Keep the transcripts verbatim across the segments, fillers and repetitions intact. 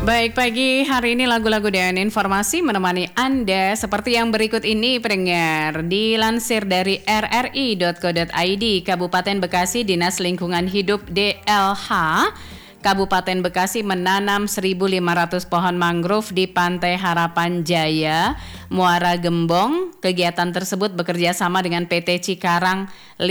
Baik, pagi hari ini lagu-lagu dan informasi menemani Anda seperti yang berikut ini pendengar. Dilansir dari r r i dot co dot i d, Kabupaten Bekasi Dinas Lingkungan Hidup D L H Kabupaten Bekasi menanam seribu lima ratus pohon mangrove di Pantai Harapan Jaya, Muara Gembong. Kegiatan tersebut bekerja sama dengan P T Cikarang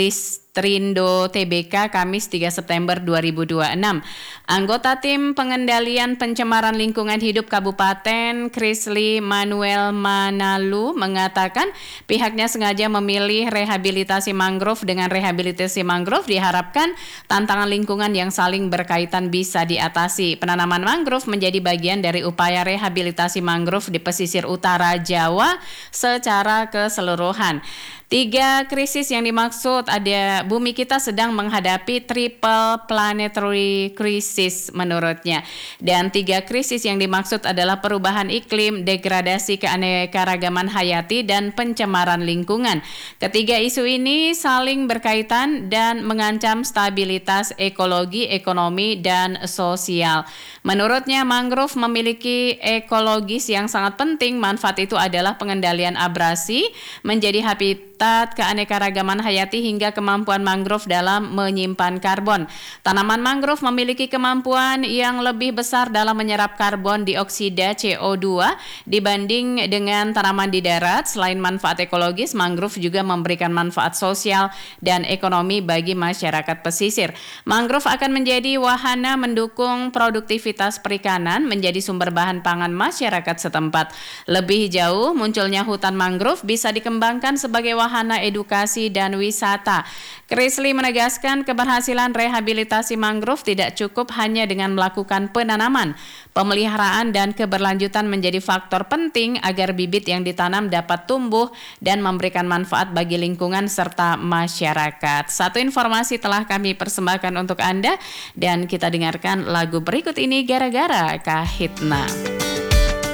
Listrindo T B K Kamis tiga September dua ribu dua puluh enam. Anggota Tim Pengendalian Pencemaran Lingkungan Hidup Kabupaten, Krisli Manuel Manalu, mengatakan pihaknya sengaja memilih rehabilitasi mangrove. Dengan rehabilitasi mangrove diharapkan tantangan lingkungan yang saling berkaitan bisa diatasi. Penanaman mangrove menjadi bagian dari upaya rehabilitasi mangrove di pesisir utara Jawa secara keseluruhan. Tiga krisis yang dimaksud ada bumi kita sedang menghadapi triple planetary crisis menurutnya. Dan tiga krisis yang dimaksud adalah perubahan iklim, degradasi keanekaragaman hayati, dan pencemaran lingkungan. Ketiga isu ini saling berkaitan dan mengancam stabilitas ekologi, ekonomi, dan sosial. Menurutnya mangrove memiliki ekologis yang sangat penting. Manfaat itu adalah pengendalian abrasi, menjadi habitat keanekaragaman hayati, hingga kemampuan mangrove dalam menyimpan karbon. Tanaman mangrove memiliki kemampuan yang lebih besar dalam menyerap karbon dioksida C O dua dibanding dengan tanaman di darat. Selain manfaat ekologis, mangrove juga memberikan manfaat sosial dan ekonomi bagi masyarakat pesisir. Mangrove akan menjadi wahana mendukung produktivitas perikanan, menjadi sumber bahan pangan masyarakat setempat. Lebih jauh, munculnya hutan mangrove bisa dikembangkan sebagai wahana edukasi dan wisata. Krisli menegaskan keberhasilan rehabilitasi mangrove tidak cukup hanya dengan melakukan penanaman. Pemeliharaan dan keberlanjutan menjadi faktor penting agar bibit yang ditanam dapat tumbuh dan memberikan manfaat bagi lingkungan serta masyarakat. Satu informasi telah kami persembahkan untuk Anda dan kita dengarkan lagu berikut ini gara-gara Kahitna.